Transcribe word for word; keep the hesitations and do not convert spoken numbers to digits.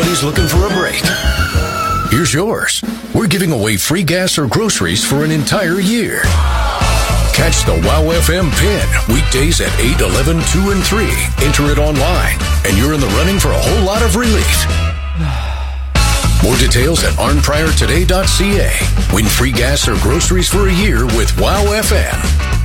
everybody's looking for a break. Here's yours. We're giving away free gas or groceries for an entire year. Catch the Wow F M pin weekdays at eight, eleven, two, and three. Enter it online, and you're in the running for a whole lot of relief. More details at arn pryor today dot c a. Win free gas or groceries for a year with Wow F M.